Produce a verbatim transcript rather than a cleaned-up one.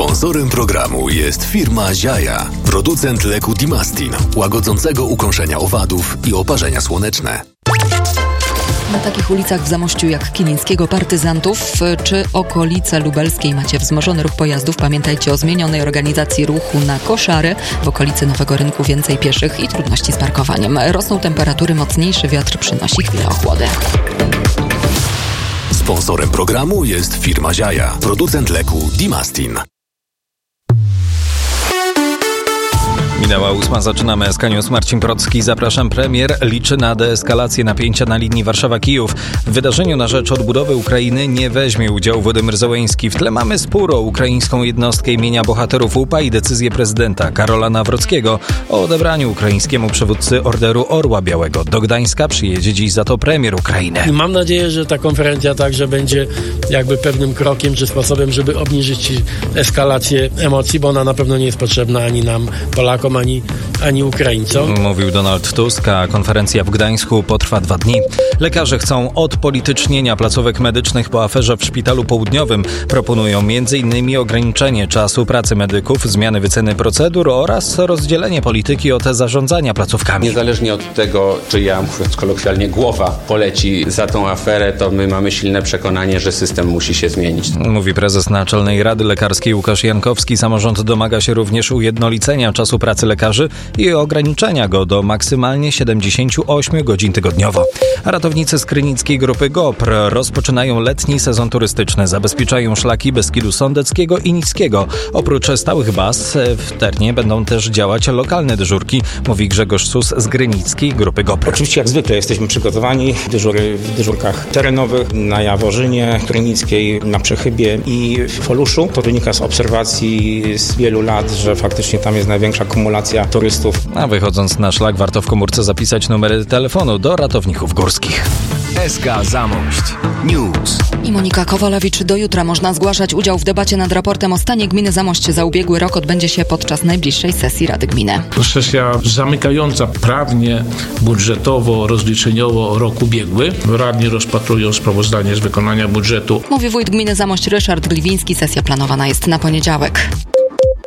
Sponsorem programu jest firma Ziaja, producent leku Dimastin, łagodzącego ukąszenia owadów i oparzenia słoneczne. Na takich ulicach w Zamościu jak Kilińskiego partyzantów czy okolice lubelskiej macie wzmożony ruch pojazdów. Pamiętajcie o zmienionej organizacji ruchu na Koszary. W okolicy Nowego Rynku więcej pieszych i trudności z parkowaniem. Rosną temperatury, mocniejszy wiatr przynosi chwilę ochłody. Sponsorem programu jest firma Ziaja, producent leku Dimastin. Minęła ósma, zaczynamy S K News. Marcin Procki, zapraszam. Premier liczy na deeskalację napięcia na linii Warszawa-Kijów. W wydarzeniu na rzecz odbudowy Ukrainy nie weźmie udziału Władimir Zełenski. W tle mamy spór o ukraińską jednostkę imienia bohaterów U P A i decyzję prezydenta Karola Nawrockiego o odebraniu ukraińskiemu przywódcy Orderu Orła Białego. Do Gdańska przyjedzie dziś za to premier Ukrainy. I mam nadzieję, że ta konferencja także będzie jakby pewnym krokiem czy sposobem, żeby obniżyć eskalację emocji, bo ona na pewno nie jest potrzebna ani nam, Polakom, Ani, ani Ukraińcom. Mówił Donald Tusk, a konferencja w Gdańsku potrwa dwa dni. Lekarze chcą odpolitycznienia placówek medycznych po aferze w Szpitalu Południowym. Proponują m.in. ograniczenie czasu pracy medyków, zmiany wyceny procedur oraz rozdzielenie polityki od zarządzania placówkami. Niezależnie od tego, czy ja, mówiąc kolokwialnie, głowa poleci za tą aferę, to my mamy silne przekonanie, że system musi się zmienić. Mówi prezes Naczelnej Rady Lekarskiej Łukasz Jankowski. Samorząd domaga się również ujednolicenia czasu pracy lekarzy i ograniczenia go do maksymalnie siedemdziesiąt osiem godzin tygodniowo. A ratownicy z krynickiej grupy GOPR rozpoczynają letni sezon turystyczny. Zabezpieczają szlaki Beskidu Sądeckiego i Niskiego. Oprócz stałych baz w terenie będą też działać lokalne dyżurki, mówi Grzegorz Sus z grynickiej grupy GOPR. Oczywiście jak zwykle jesteśmy przygotowani. Dyżury w dyżurkach terenowych na Jaworzynie, Krynickiej, na Przechybie i w Foluszu. To wynika z obserwacji z wielu lat, że faktycznie tam jest największa kumulacja turystów. A wychodząc na szlak, warto w komórce zapisać numery telefonu do ratowników górskich. S K Zamość News. I Monika Kowalewicz. Do jutra można zgłaszać udział w debacie nad raportem o stanie gminy Zamość za ubiegły rok. Odbędzie się podczas najbliższej sesji Rady Gminy. To sesja zamykająca prawnie, budżetowo, rozliczeniowo rok ubiegły. Radni rozpatrują sprawozdanie z wykonania budżetu. Mówi wójt gminy Zamość Ryszard Gliwiński. Sesja planowana jest na poniedziałek.